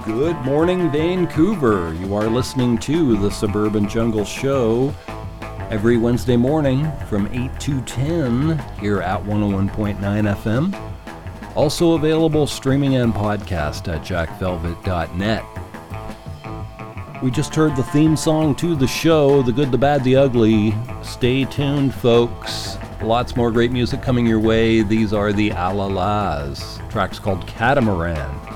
Good morning, Vancouver. You are listening to the Suburban Jungle Show every Wednesday morning from 8 to 10 here at 101.9 FM. Also available streaming and podcast at jackvelvet.net. We just heard the theme song to the show, The Good, the Bad, the Ugly. Stay tuned, folks. Lots more great music coming your way. These are the Alalas. Track's called Catamaran.